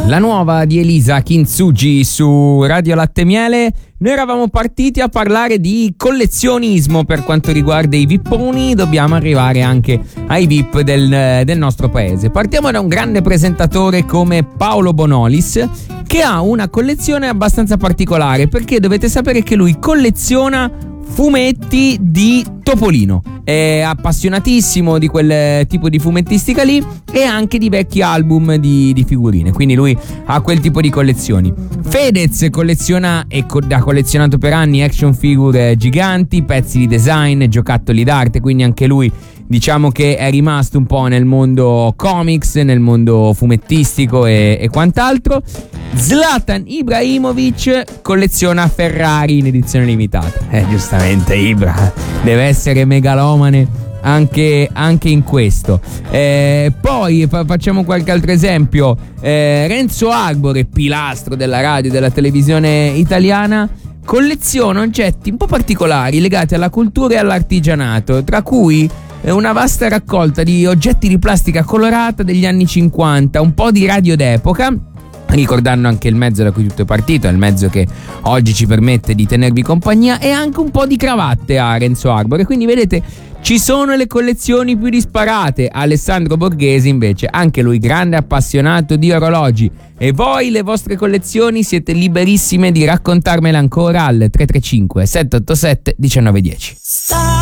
La nuova di Elisa Kintsugi su Radio Latte Miele. Noi eravamo partiti a parlare di collezionismo per quanto riguarda i vipponi, dobbiamo arrivare anche ai VIP del nostro paese. Partiamo da un grande presentatore come Paolo Bonolis, che ha una collezione abbastanza particolare, perché dovete sapere che lui colleziona fumetti di Topolino. È appassionatissimo di quel tipo di fumettistica lì e anche di vecchi album di figurine, quindi lui ha quel tipo di collezioni. Fedez colleziona e ha collezionato per anni action figure giganti, pezzi di design, giocattoli d'arte, quindi anche lui diciamo che è rimasto un po' nel mondo comics, nel mondo fumettistico e quant'altro. Zlatan Ibrahimovic colleziona Ferrari in edizione limitata. Giustamente Ibra deve essere megalomane anche in questo. Poi facciamo qualche altro esempio. Renzo Arbore, pilastro della radio e della televisione italiana, colleziona oggetti un po' particolari legati alla cultura e all'artigianato, tra cui una vasta raccolta di oggetti di plastica colorata degli anni 50, un po' di radio d'epoca, ricordando anche il mezzo da cui tutto è partito, è il mezzo che oggi ci permette di tenervi compagnia, e anche un po' di cravatte a Renzo Arbore. Quindi vedete, ci sono le collezioni più disparate. Alessandro Borghesi invece, anche lui grande appassionato di orologi. E voi le vostre collezioni siete liberissime di raccontarmele ancora al 335 787 1910.